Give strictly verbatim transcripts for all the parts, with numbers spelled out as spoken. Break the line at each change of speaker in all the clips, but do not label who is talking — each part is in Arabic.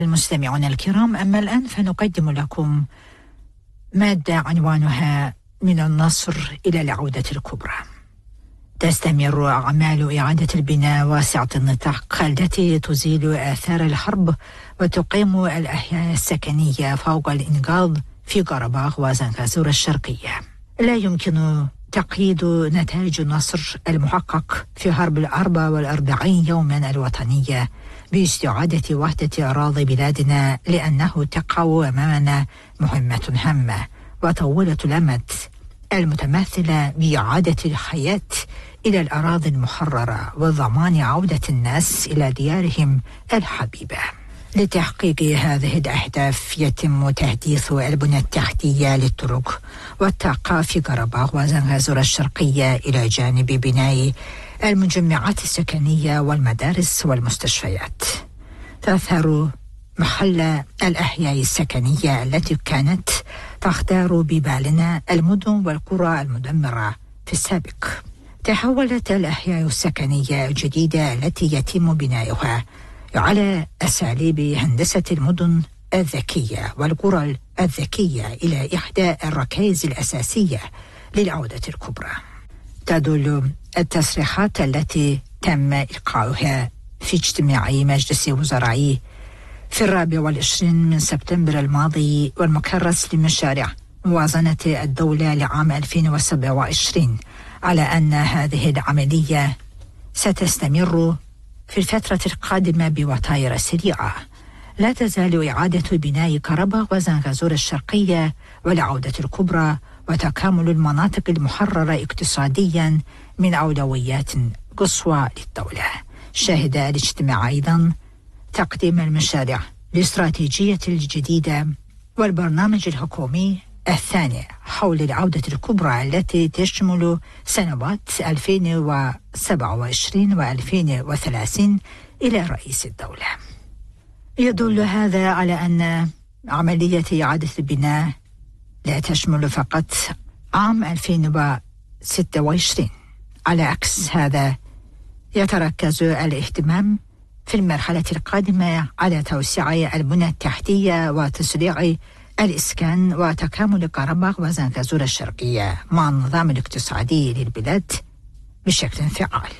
المستمعون الكرام، أما الآن فنقدم لكم مادة عنوانها من النصر إلى العودة الكبرى. تستمر أعمال إعادة البناء واسعة النطاق التي تزيل آثار الحرب وتقيم الأحياء السكنية فوق الإنقاذ في قرباخ وزنغازورة الشرقية. لا يمكن تقييد نتائج النصر المحقق في حرب الأربع والأربعين يوما الوطنية باستعادة وحدة أراضي بلادنا، لأنه تقع أمامنا مهمة هامة وطويلة الأمد المتمثلة بإعادة الحياة إلى الأراضي المحررة وضمان عودة الناس إلى ديارهم الحبيبة. لتحقيق هذه الأهداف يتم تحديث البنية التحتية للطرق والطاقة في قرباخ وزنغازورة الشرقية، إلى جانب بناء المجمعات السكنية والمدارس والمستشفيات. تظهر محل الأحياء السكنية التي كانت تختار ببالنا المدن والقرى المدمرة في السابق. تحولت الأحياء السكنية الجديدة التي يتم بناؤها على أساليب هندسة المدن الذكية والقرى الذكية إلى إحدى الركائز الأساسية للعودة الكبرى. تدل التصريحات التي تم إلقاؤها في اجتماع مجلس وزراء في الرابع والعشرين من سبتمبر الماضي والمكرس لمشاريع موازنة الدولة لعام ألفين وسبعة وعشرين على أن هذه العملية ستستمر في الفترة القادمة بوتائر سريعة. لا تزال إعادة بناء قرباخ وزنغازورة الشرقية والعودة الكبرى وتكامل المناطق المحررة اقتصاديا من أولويات قصوى للدولة. شهد الاجتماع أيضا تقديم المشاريع الاستراتيجية الجديدة والبرنامج الحكومي الثاني حول العودة الكبرى التي تشمل سنوات ألفين وسبعة وعشرين وألفين وثلاثين إلى رئيس الدولة. يدل هذا على أن عملية إعادة البناء لا تشمل فقط عام ألفين وستة وعشرين. على عكس هذا يتركز الاهتمام في المرحلة القادمة على توسيع البنى التحتية وتسريع الإسكان وتكامل قرباخ وزنغازورة الشرقية مع النظام الاقتصادي للبلاد بشكل فعال.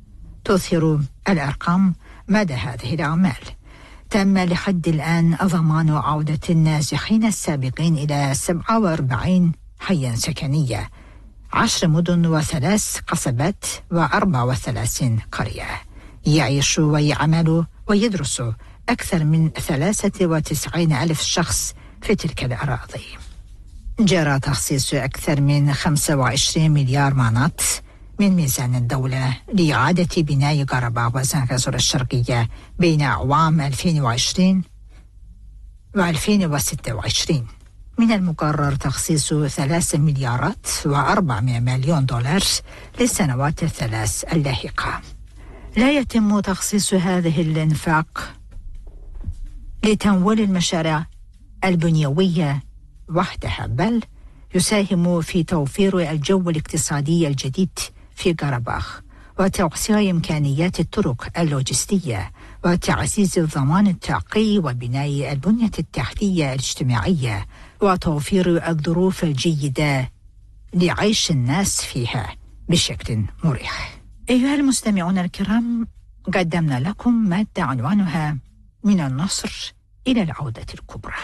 تظهر الأرقام مدى هذه الأعمال. تم لحد الآن ضمان عودة النازحين السابقين إلى سبعة وأربعين حياً سكنية، عشر مدن وثلاث قصبات وأربع وثلاثين قرية. يعيش ويعمل ويدرس أكثر من ثلاثة وتسعين ألف شخص في تلك الأراضي. جرى تخصيص أكثر من خمسة وعشرين مليار مانات من ميزان الدولة لإعادة بناء قرباخ وزنغازورة الشرقية بين أعوام ألفين وعشرين وألفين وستة وعشرين. من المقرر تخصيص ثلاثة مليارات وأربعمائة مليون دولار للسنوات الثلاث اللاحقة. لا يتم تخصيص هذه الإنفاق لتمويل المشاريع البنيوية وحدها، بل يساهم في توفير الجو الاقتصادي الجديد في قرباخ وتوسيع إمكانيات الطرق اللوجستية وتعزيز الضمان الطاقي وبناء البنية التحتية الاجتماعية وتوفير الظروف الجيدة لعيش الناس فيها بشكل مريح. أيها المستمعون الكرام، قدمنا لكم مادة عنوانها من النصر إلى العودة الكبرى.